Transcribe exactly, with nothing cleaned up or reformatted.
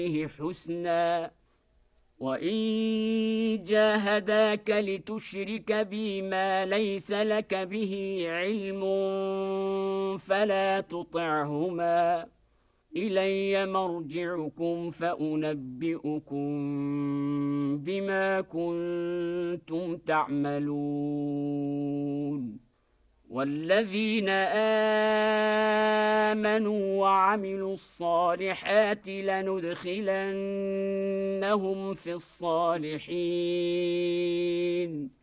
حسنا وإن جاهداك لتشرك بي ما ليس لك به علم فلا تطعهما إلي مرجعكم فأنبئكم بما كنتم تعملون والذين آمنوا وعملوا الصالحات لندخلنهم في الصالحين